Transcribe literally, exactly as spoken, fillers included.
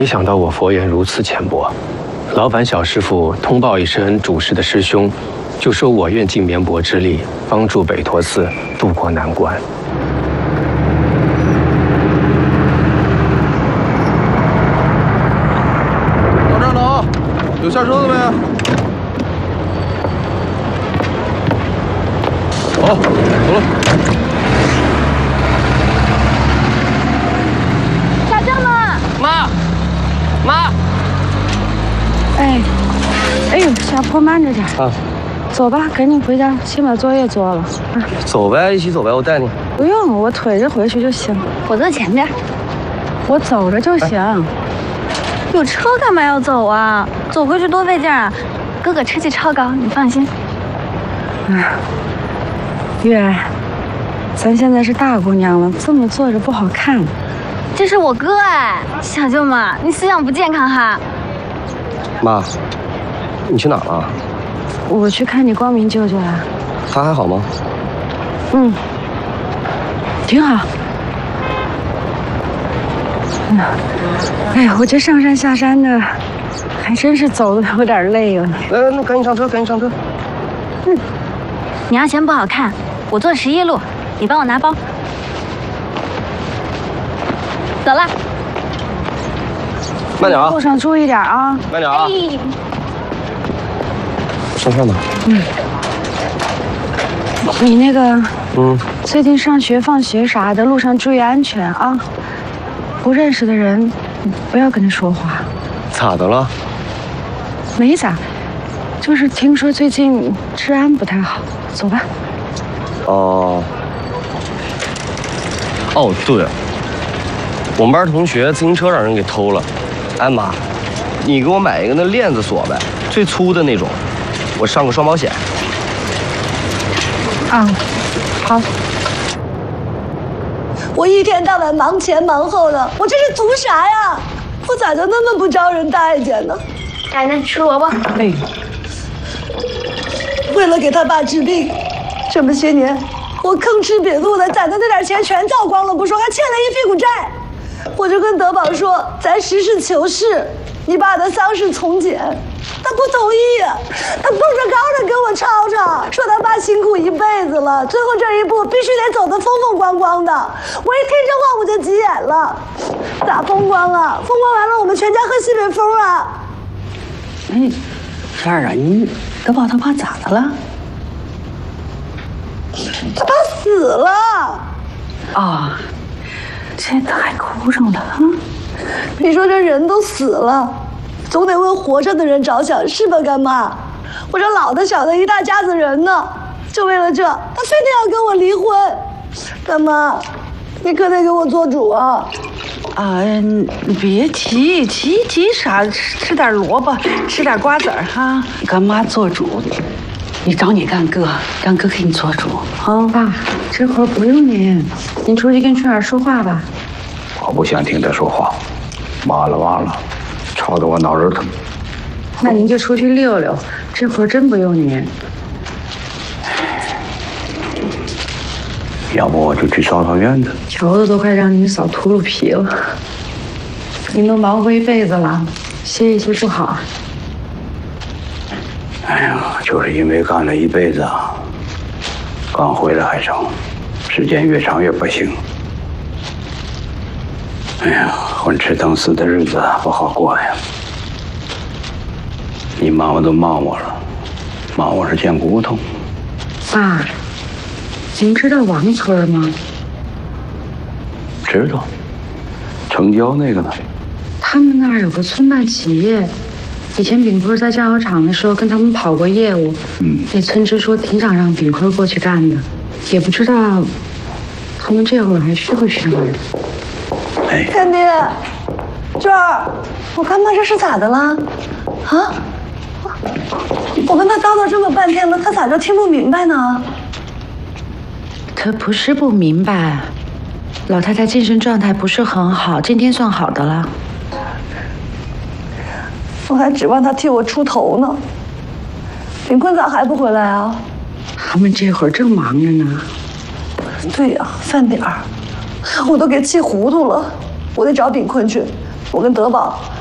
没想到我佛缘如此浅薄，劳烦小师傅通报一声主事的师兄，就说我愿尽绵薄之力，帮助北陀寺渡过难关。 到站了啊！有下车的没？好，走了。 妈，妈， 哎，哎呦，下坡慢着点啊！走吧，赶紧回家，先把作业做了。啊， 走呗，一起走呗，我带你。 不用，我推着回去就行。 我坐前边， 我走着就行。 有车干嘛要走啊？走回去多费劲啊！哥哥车技超高，你放心。 哎，月，咱现在是大姑娘了，这么坐着不好看。 这是我哥哎，小舅妈，你思想不健康哈。 妈，你去哪儿了？ 我去看你光明舅舅了。 他还好吗？ 嗯，挺好。哎呀，哎呀，我这上山下山的，还真是走的有点累了。 来来，那赶紧上车，赶紧上车。 嗯，你要嫌不好看，我坐十一路，你帮我拿包。 走了， 慢点啊！ 路上注意点啊！ 慢点啊！ 哎、 上车呢？ 嗯。你那个， 嗯， 最近上学放学啥的，路上注意安全啊！不认识的人，不要跟他说话。 咋的了？ 没咋，就是听说最近治安不太好。走吧。 哦。哦，对了。 我们班同学自行车让人给偷了，哎妈，你给我买一个那链子锁呗，最粗的那种，我上个双保险。 啊，好。 我一天到晚忙前忙后的，我这是图啥呀？我咋就那么不招人待见呢？ 奶奶吃萝卜。 哎。 为了给他爸治病，这么些年我吭哧瘪肚的攒的那点钱全造光了不说，还欠了一屁股债。 我就跟德宝说，咱实事求是，你爸的丧事从简，他不同意，他蹦着高的跟我吵吵，说他爸辛苦一辈子了，最后这一步必须得走得风风光光的。我一听这话我就急眼了，咋风光啊？风光完了我们全家喝西北风啊！ 哎，燕儿啊，你德宝他爸咋的了？ 他爸死了。 啊、哦。 这咋还哭上了啊？ 你说这人都死了，总得为活着的人着想，是吧，干妈？我这老的小的一大家子人呢，就为了这，他非得要跟我离婚。干妈，你可得给我做主啊！ 啊，你别急，急急啥？吃吃点萝卜，吃点瓜子儿哈。干妈做主，你找你干哥，让哥给你做主啊。爸，这会儿不用您，您出去跟春儿说话吧。 我不想听他说话，完了完了，吵得我脑仁疼。 那您就出去溜溜，这会儿真不用您。 要不我就去扫扫院子。 球子都快让您扫秃噜皮了，您都忙活一辈子了，歇一歇不好。 哎呀，就是因为干了一辈子，刚回来还成，时间越长越不行。 哎呀，混吃等死的日子不好过呀！你妈妈都骂我了，骂我是贱骨头。 爸，您知道王村吗？ 知道，城郊那个呢？ 他们那儿有个村办企业，以前炳坤在酱油厂的时候跟他们跑过业务。嗯，那村支书挺想让炳坤过去干的，也不知道他们这会儿还需不需要人。 干爹，娟儿，我干妈这是咋的了？啊？我跟他叨叨这么半天了，他咋就听不明白呢？ 他不是不明白，老太太精神状态不是很好，今天算好的了。 我还指望他替我出头呢。炳坤咋还不回来啊？ 他们这会儿正忙着呢。 对呀、饭点儿，我都给气糊涂了。我得找炳坤去， 我跟德宝